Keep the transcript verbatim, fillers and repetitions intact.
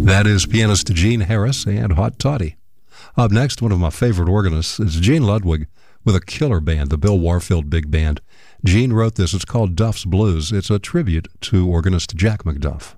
That is pianist Gene Harris and Hot Toddy. Up next, one of my favorite organists is Gene Ludwig with a killer band, the Bill Warfield Big Band. Gene wrote this. It's called Duff's Blues. It's a tribute to organist Jack McDuff.